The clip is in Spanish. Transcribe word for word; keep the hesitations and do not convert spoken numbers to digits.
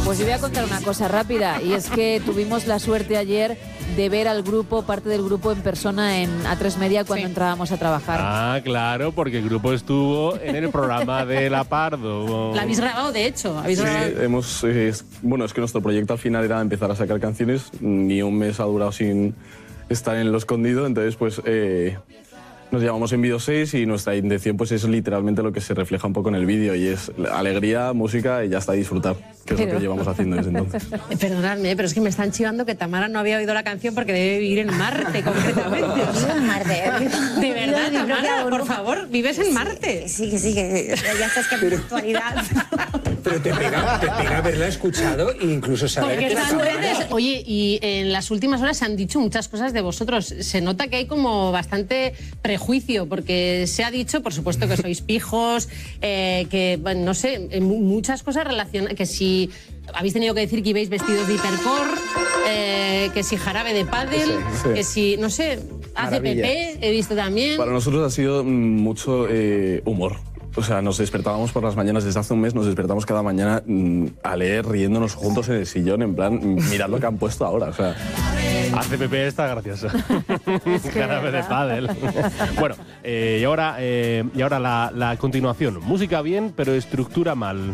Pues yo voy a contar una cosa rápida, y es que tuvimos la suerte ayer de ver al grupo, parte del grupo en persona en A tres Media cuando sí. entrábamos a trabajar. Ah, claro, porque el grupo estuvo en el programa de La Pardo. La habéis grabado, de hecho. ¿Habéis sí, grabado? hemos, eh, es, bueno, es que nuestro proyecto al final era empezar a sacar canciones, ni un mes ha durado sin estar en lo escondido, entonces pues... Eh, Nos llamamos En Vídeo seis y nuestra intención pues es literalmente lo que se refleja un poco en el vídeo y es alegría, música y ya está, disfrutar, que es pero... lo que llevamos haciendo desde entonces. Perdonadme, pero es que me están chivando que Tamara no había oído la canción porque debe vivir en Marte, concretamente. O sea, en Marte. De verdad, Tamara, por favor, vives en Marte. Sí, que sí, que ya estás que en actualidad. Pero te pega, te pega haberla escuchado e incluso saber porque que están redes. Oye, y en las últimas horas se han dicho muchas cosas de vosotros. Se nota que hay como bastante prejuicio, porque se ha dicho, por supuesto, que sois pijos, eh, que, bueno, no sé, muchas cosas relacionadas, que si habéis tenido que decir que ibais vestidos de hipercore, eh, que si jarabe de pádel, sí, sí. que si, no sé, A C P P, he visto también. Para nosotros ha sido mucho eh, humor. O sea, nos despertábamos por las mañanas, desde hace un mes nos despertamos cada mañana mmm, a leer, riéndonos juntos en el sillón, en plan, mirad lo que han puesto ahora, o sea... A C P P está graciosa. Jarabe de pádel. Bueno, eh, y ahora, eh, y ahora la, la continuación. Música bien, pero estructura mal.